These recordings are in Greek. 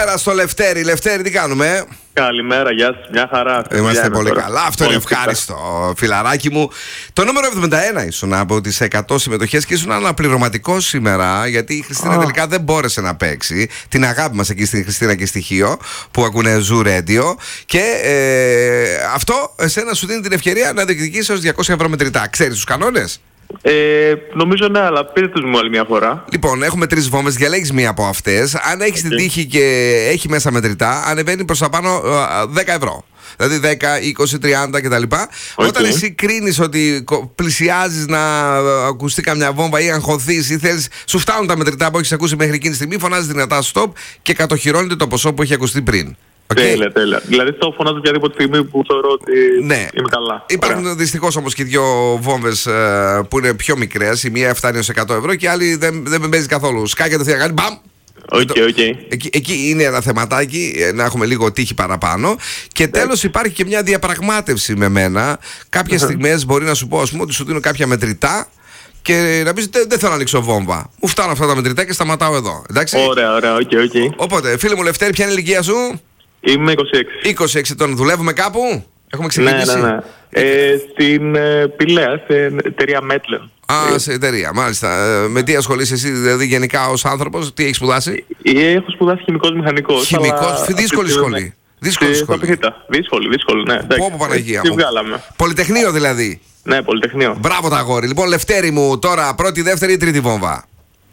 Καλημέρα στο Λευτέρη. Λευτέρη, τι κάνουμε? Καλημέρα, γεια σας, μια χαρά. Είμαστε πολύ καλά. Αυτό είναι ευχάριστο, φιλαράκι μου. Το νούμερο 71 ήσουν από τις 100 συμμετοχές και ήσουν αναπληρωματικό σήμερα, γιατί η Χριστίνα τελικά δεν μπόρεσε να παίξει. Την αγάπη μας εκεί στην Χριστίνα και στοιχείο που ακούνε Zoo Radio. Και αυτό εσένα σου δίνει την ευκαιρία να διεκδικήσεις ως 200 ευρώ μετρητά. Ξέρεις τους κανόνες? Νομίζω ναι, αλλά πείτε τους μου άλλη μια φορά. Λοιπόν, έχουμε 3 βόμβες, διαλέγεις μία από αυτές. Αν έχεις την τύχη και έχει μέσα μετρητά, ανεβαίνει προς τα πάνω 10 ευρώ. Δηλαδή 10, 20, 30 κτλ. Όταν εσύ κρίνεις ότι πλησιάζεις να ακουστεί καμιά βόμβα ή αγχωθείς ή θέλεις, σου φτάνουν τα μετρητά που έχεις ακούσει μέχρι εκείνη τη στιγμή, φωνάζεις δυνατά stop και κατοχυρώνεται το ποσό που έχει ακουστεί πριν. Τέλεια, τέλεια. Δηλαδή το φωνάζω οποιαδήποτε στιγμή που θεωρώ ότι είμαι καλά. Υπάρχουν δυστυχώς όμως και 2 βόμβες που είναι πιο μικρές. Η μία φτάνει ως 100 ευρώ και η άλλη δεν με παίζει καθόλου. Σκάκια το θεία, μπαμ! Εκεί είναι ένα θεματάκι, να έχουμε λίγο τύχη παραπάνω. Και τέλος υπάρχει και μια διαπραγμάτευση με μένα. Κάποιες στιγμές μπορεί να σου πω, ας πούμε, ότι σου δίνω κάποια μετρητά και να πεις δεν θέλω να ανοίξω βόμβα. Μου φτάνουν αυτά τα μετρητά και σταματάω εδώ. Εντάξει. Ωραία, Οπότε, φίλε μου Λευτέρη, ποια είναι η ηλικία σου? Είμαι 26 ετών. Δουλεύουμε κάπου? Έχουμε ξεκινήσει? Ναι. Στην Πηλαία, σε εταιρεία Μέτλεν. Σε εταιρεία, μάλιστα. Με τι ασχολείσαι εσύ, δηλαδή γενικά ως άνθρωπος, τι έχεις σπουδάσει? Έχω σπουδάσει χημικός μηχανικός. Χημικός, δύσκολη σχολή. Δύσκολη σχολή. Δύσκολη, ναι. Πω Παναγία τι μου. βγάλαμε. Πολυτεχνείο δηλαδή. Ναι, Πολυτεχνείο. Μπράβο τα αγόρι. Λοιπόν, Λευτέρη μου, τώρα πρώτη, δεύτερη ή τρίτη βόμβα?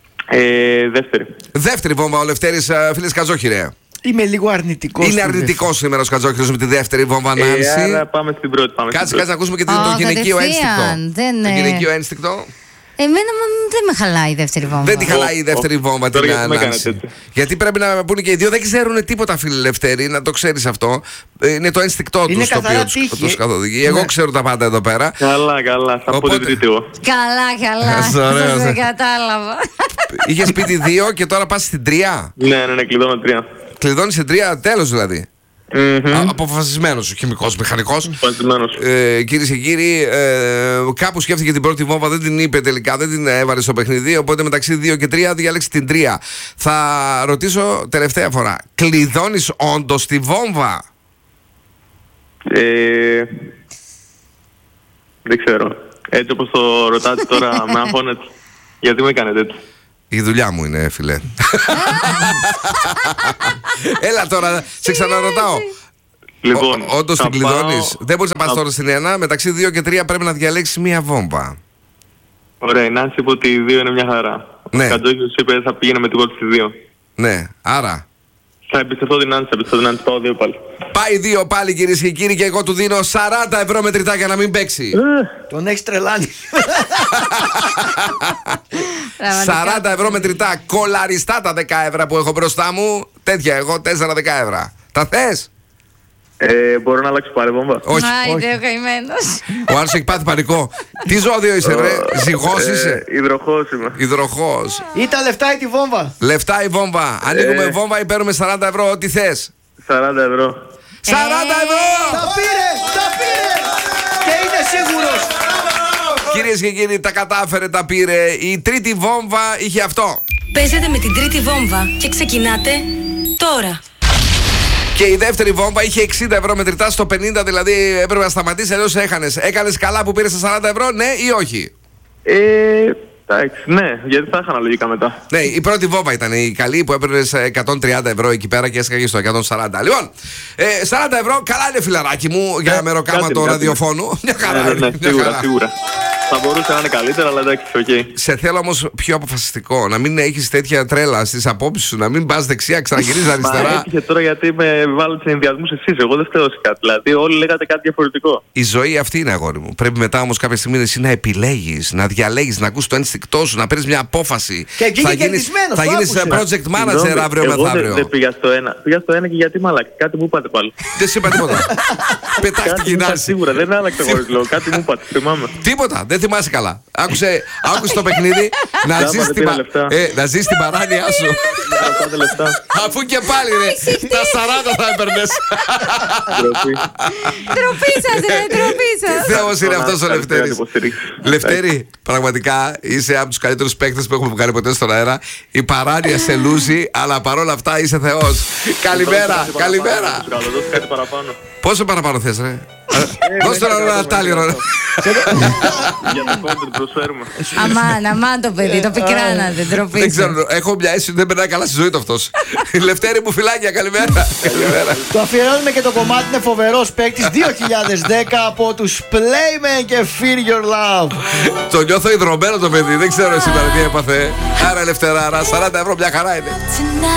Δεύτερη βόμβα, ο Λευτέρης, φίλες Κατζόχυρε. Είμαι λίγο αρνητικός. Είναι αρνητικός σήμερα ο Κατζόχυρος με τη δεύτερη βόμβα, Νάνση. Άρα πάμε στην πρώτη. Κάτσε να ακούσουμε και το γυναικείο ένστικτο. Το γυναικείο ένστικτο. Εμένα δεν με χαλάει η δεύτερη βόμβα. Δεν τη χαλάει η δεύτερη βόμβα την Νάνση. Γιατί πρέπει να πούνε και οι δύο, δεν ξέρουν τίποτα, φίλε Λευτέρη, να το ξέρεις αυτό. Είναι το ένστικτό τους το οποίο τους καθοδηγεί. Εγώ ξέρω τα πάντα εδώ πέρα. Καλά, θα πω την τρίτη εγώ. Καλά. Σας κατάλαβα. Είχες πει τη 2 και τώρα πας στην 3. Ναι, κλειδώνω 3. Κλειδώνεις στην 3, τέλος δηλαδή. Αποφασισμένος, χημικός, μηχανικός. Αποφασισμένος. Κυρίες και κύριοι, κάπου σκέφτηκε την πρώτη βόμβα, δεν την είπε τελικά, δεν την έβαλε στο παιχνίδι. Οπότε μεταξύ 2 και 3 διάλεξε την 3. Θα ρωτήσω τελευταία φορά, κλειδώνεις όντως τη βόμβα? Δεν ξέρω. Έτσι όπως το ρωτάτε τώρα με αγχώνετε. Γιατί μου έκανετε έτσι? Η δουλειά μου είναι, φίλε. Έλα τώρα, σε ξαναρωτάω. Λοιπόν, όντως την κλειδώνεις? Δεν μπορείς να πας τώρα στην 1. Μεταξύ 2 και 3 πρέπει να διαλέξεις μία βόμβα. Ωραία, η Νάνση είπε ότι η 2 είναι μια χαρά. Ναι. Ο Κατζόχυρος είπε θα πήγαινε με την κόρη στη 2. Ναι, άρα θα εμπιστευτώ την Νάνση, πάω 2 πάλι. Πάει 2 πάλι, κυρίες και κύριοι, και εγώ του δίνω 40 ευρώ μετρητά για να μην παίξει. Τον έχεις τρελάνει. 40 ευρώ μετρητά, κολαριστά τα 10 ευρώ που έχω μπροστά μου. Τέτοια εγώ, 4-10 ευρώ. Τα θες? Μπορώ να αλλάξω πάλι βόμβα? Όχι. Άιντε ο καημένος. Ο άλλος έχει πάθει πανικό. Τι ζώδιο είσαι, βρε? Ζυγός είσαι? Υδροχός είμαι. Υδροχός. Ή τα λεφτά ή τη βόμβα? Λεφτά ή βόμβα? Ανοίγουμε βόμβα ή παίρνουμε 40 ευρώ, ό,τι θες? 40 ευρώ. 40 ευρώ! Τα πήρε! Και είναι σίγουρος. Κυρίες και κύριοι, τα κατάφερε, τα πήρε. Η τρίτη βόμβα είχε αυτό. Παίζετε με την τρίτη βόμβα και ξεκινάτε τώρα. Και η δεύτερη βόμβα είχε 60 ευρώ μετρητά, στο 50 δηλαδή έπρεπε να σταματήσει, αλλιώς έχανες. Έκανες καλά που πήρες τα 40 ευρώ, ναι ή όχι? Εντάξει, ναι, γιατί θα είχα λογικά μετά. Ναι, η πρώτη βόμβα ήταν η καλή που έπαιρνες 130 ευρώ εκεί πέρα και έσκαγες στο 140. Λοιπόν, 40 ευρώ, καλά είναι, φιλαράκι μου, για μεροκάματο ραδιοφώνου. Μια χαρά. Ναι, σίγουρα. Θα μπορούσε να είναι καλύτερα, αλλά εντάξει, οκ. Σε θέλω όμως πιο αποφασιστικό. Να μην έχεις τέτοια τρέλα στις απόψεις σου, να μην πας δεξιά, ξαναγυρίζεις αριστερά. Μα έτυχε τώρα γιατί με βάλετε σε ενδιασμούς εσείς. Εγώ δεν φταίω σε κάτι. Δηλαδή, όλοι λέγατε κάτι διαφορετικό. Η ζωή αυτή είναι, αγόρι μου. Πρέπει μετά όμως κάποια στιγμή εσύ να επιλέγεις, να διαλέγεις, να ακούσεις το ένστικτό σου, να παίρνεις μια απόφαση. Και εκεί θα γίνεις project manager αύριο μεθαύριο. Δεν πήγα στο 1. Πήγα στο 1 και γιατί μαλάκι. Κάτι μου είπατε πάλι. Δεν σου είπα τίποτα. Πετάχτηκε η Νάνση. Σίγουρα δεν άλλαξε εγώ. Κάτι μου είπατε. Θυμάμαι. Τίποτα. Δεν δεν θυμάσαι καλά. Άκουσε το παιχνίδι να ζεις την παράνοια σου. Αφού και πάλι ρε, τα 40 θα έπαιρνες. Ντροπή σας ρε, ντροπή σας. Τι θεός είναι αυτός ο Λευτέρης. Λευτέρη, πραγματικά είσαι από τους καλύτερους παίκτες που έχουμε βγάλει ποτέ στον αέρα. Η παράνοια σε λούζει, αλλά παρόλα αυτά είσαι θεός. Καλημέρα, καλημέρα. Πόσο παραπάνω θες ρε? Δώστε ένα τάλιρο. Για το κόντρ προσφέρουμε. Αμάν το παιδί, το πικράνατε, ντροπή. Δεν ξέρω, έχω μια αίσθηση ότι δεν περνάει καλά στη ζωή του αυτός. Λευτέρη μου, φιλάκια, καλημέρα. Το αφιερώνουμε και το κομμάτι είναι φοβερός παίκτης 2010 από τους Playmen και Feel Your Love. Το νιώθω ιδρωμένο το παιδί, δεν ξέρω σήμερα τι έπαθε. Άρα Λευτεράρα, 40 ευρώ μια χαρά είναι.